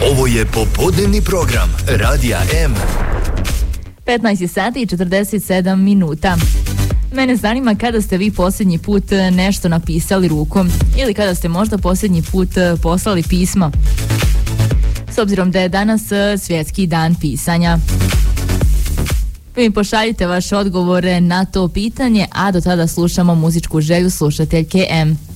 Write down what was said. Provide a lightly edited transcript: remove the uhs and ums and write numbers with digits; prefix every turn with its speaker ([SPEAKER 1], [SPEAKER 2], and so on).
[SPEAKER 1] Ovo je popodnevni program Radija M.
[SPEAKER 2] 15 sati i 47 minuta. Mene zanima kada ste vi posljednji put nešto napisali rukom ili kada ste možda posljednji put poslali pismo. S obzirom da je danas svjetski dan pisanja. Vi mi pošaljite vaše odgovore na to pitanje, a do tada slušamo muzičku želju slušateljke M.